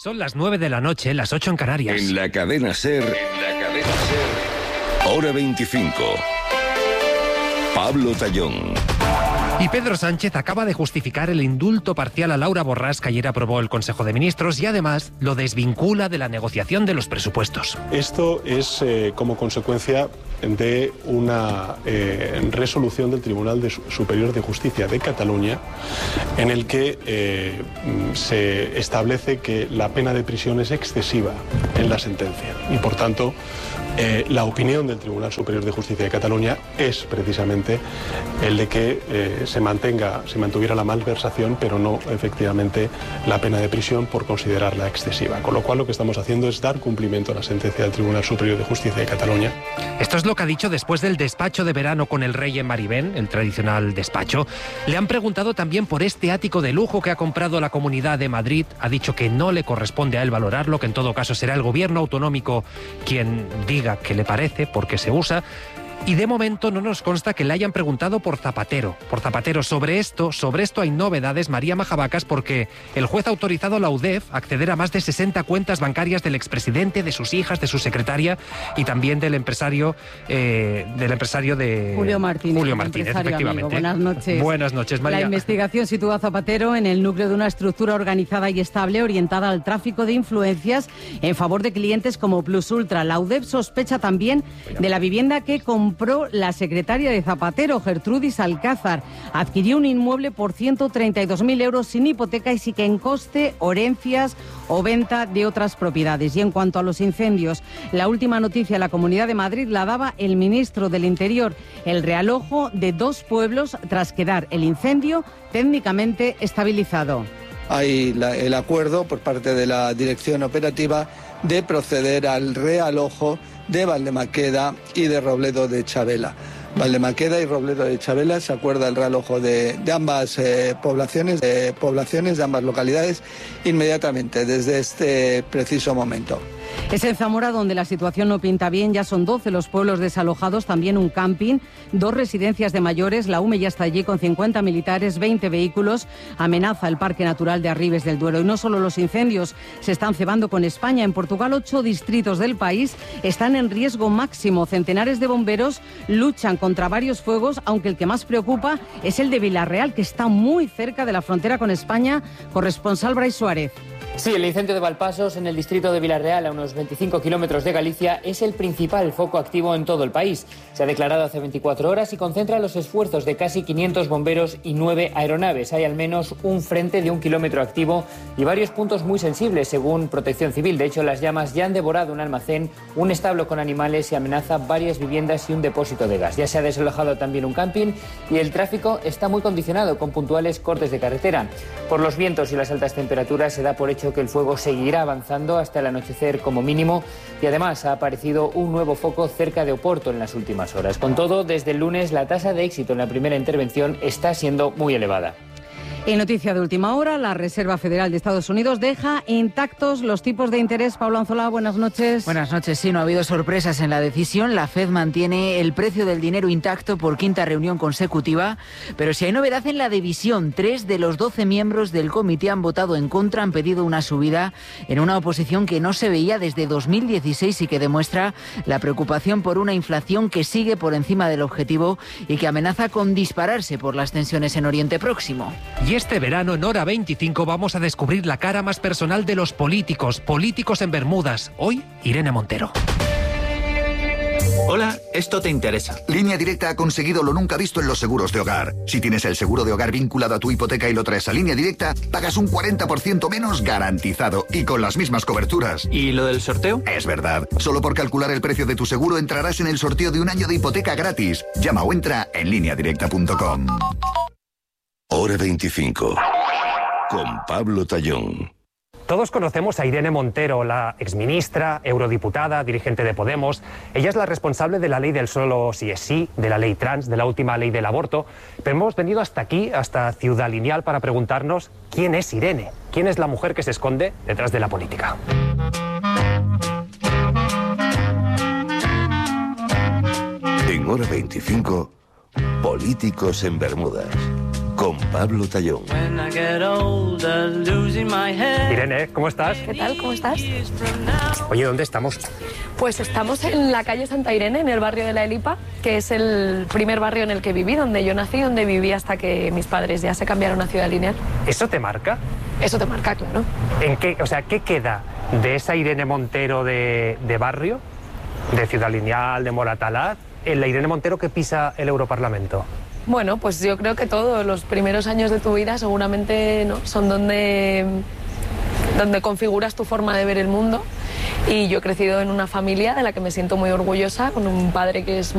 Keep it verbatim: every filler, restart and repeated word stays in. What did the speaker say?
Son las nueve de la noche, las ocho en Canarias. En la cadena SER, en la cadena SER, Hora veinticinco. Pablo Tallón. Y Pedro Sánchez acaba de justificar el indulto parcial a Laura Borràs que ayer aprobó el Consejo de Ministros y además lo desvincula de la negociación de los presupuestos. Esto es eh, como consecuencia de una eh, resolución del Tribunal de Superior de Justicia de Cataluña en el que eh, se establece que la pena de prisión es excesiva en la sentencia y por tanto eh, la opinión del Tribunal Superior de Justicia de Cataluña es precisamente el de que eh, se mantenga, se mantuviera la malversación pero no efectivamente la pena de prisión por considerarla excesiva, con lo cual lo que estamos haciendo es dar cumplimiento a la sentencia del Tribunal Superior de Justicia de Cataluña. Esto es lo que ha dicho después del despacho de verano con el rey en Maribén, el tradicional despacho. Le han preguntado también por este ático de lujo que ha comprado la Comunidad de Madrid. Ha dicho que no le corresponde a él valorarlo, que en todo caso será el gobierno autonómico quien diga que le parece, porque se usa. Y de momento no nos consta que le hayan preguntado por Zapatero. Por Zapatero, sobre esto, sobre esto hay novedades, María Majavacas, porque el juez ha autorizado a la U D E F a acceder a más de sesenta cuentas bancarias del expresidente, de sus hijas, de su secretaria y también del empresario eh, del empresario de Julio Martínez. Julio Martínez, efectivamente. Amigo. Buenas noches. Buenas noches, María. La investigación sitúa a Zapatero en el núcleo de una estructura organizada y estable orientada al tráfico de influencias en favor de clientes como Plus Ultra. La U D E F sospecha también de la vivienda que compró la secretaria de Zapatero, Gertrudis Alcázar. Adquirió un inmueble por ciento treinta y dos mil euros sin hipoteca y sin coste, herencias o venta de otras propiedades. Y en cuanto a los incendios, la última noticia de la Comunidad de Madrid la daba el ministro del Interior, el realojo de dos pueblos tras quedar el incendio técnicamente estabilizado. Hay la, el acuerdo por parte de la dirección operativa de proceder al realojo de Valdemaqueda y de Robledo de Chavela. Valdemaqueda y Robledo de Chavela se acuerda el realojo de, de ambas eh, poblaciones, de poblaciones de ambas localidades inmediatamente, desde este preciso momento. Es en Zamora donde la situación no pinta bien, ya son doce los pueblos desalojados, también un camping, dos residencias de mayores, la U M E ya está allí con cincuenta militares, veinte vehículos, amenaza el Parque Natural de Arribes del Duero. Y no solo los incendios se están cebando con España, en Portugal ocho distritos del país están en riesgo máximo, centenares de bomberos luchan contra varios fuegos, aunque el que más preocupa es el de Vilarreal, que está muy cerca de la frontera con España. Corresponsal Brais Suárez. Sí, el incendio de Valpasos, en el distrito de Vilarreal, a unos veinticinco kilómetros de Galicia, es el principal foco activo en todo el país. Se ha declarado hace veinticuatro horas y concentra los esfuerzos de casi quinientos bomberos y nueve aeronaves. Hay al menos un frente de un kilómetro activo y varios puntos muy sensibles, según Protección Civil. De hecho, las llamas ya han devorado un almacén, un establo con animales y amenaza varias viviendas y un depósito de gas. Ya se ha desalojado también un camping y el tráfico está muy condicionado, con puntuales cortes de carretera. Por los vientos y las altas temperaturas se da por hecho que el fuego seguirá avanzando hasta el anochecer como mínimo y además ha aparecido un nuevo foco cerca de Oporto en las últimas horas. Con todo, desde el lunes la tasa de éxito en la primera intervención está siendo muy elevada. En noticia de última hora, la Reserva Federal de Estados Unidos deja intactos los tipos de interés. Pablo Anzola, buenas noches. Buenas noches. Sí, no ha habido sorpresas en la decisión. La Fed mantiene el precio del dinero intacto por quinta reunión consecutiva, pero si hay novedad en la división, tres de los doce miembros del comité han votado en contra, han pedido una subida en una oposición que no se veía desde dos mil dieciséis y que demuestra la preocupación por una inflación que sigue por encima del objetivo y que amenaza con dispararse por las tensiones en Oriente Próximo. Y este verano, en Hora veinticinco, vamos a descubrir la cara más personal de los políticos, políticos en Bermudas. Hoy, Irene Montero. Hola, esto te interesa. Línea Directa ha conseguido lo nunca visto en los seguros de hogar. Si tienes el seguro de hogar vinculado a tu hipoteca y lo traes a Línea Directa, pagas un cuarenta por ciento menos garantizado y con las mismas coberturas. ¿Y lo del sorteo? Es verdad. Solo por calcular el precio de tu seguro entrarás en el sorteo de un año de hipoteca gratis. Llama o entra en línea directa punto com. Hora veinticinco. Con Pablo Tallón. Todos conocemos a Irene Montero, la exministra, eurodiputada, dirigente de Podemos. Ella es la responsable de la ley del solo sí es sí, de la ley trans, de la última ley del aborto. Pero hemos venido hasta aquí, hasta Ciudad Lineal, para preguntarnos quién es Irene, quién es la mujer que se esconde detrás de la política. En Hora veinticinco, Políticos en Bermudas. con Pablo Tallón. Irene, ¿cómo estás? ¿Qué tal? ¿Cómo estás? Oye, ¿dónde estamos? Pues estamos en la calle Santa Irene, en el barrio de La Elipa, que es el primer barrio en el que viví, donde yo nací, donde viví hasta que mis padres ya se cambiaron a Ciudad Lineal. ¿Eso te marca? Eso te marca, claro. ¿En qué, o sea, qué queda de esa Irene Montero de, de barrio, de Ciudad Lineal, de Moratalaz, en la Irene Montero que pisa el Europarlamento? Bueno, pues yo creo que todos los primeros años de tu vida seguramente, ¿no?, son donde, donde configuras tu forma de ver el mundo. Y yo he crecido en una familia de la que me siento muy orgullosa, con un padre que es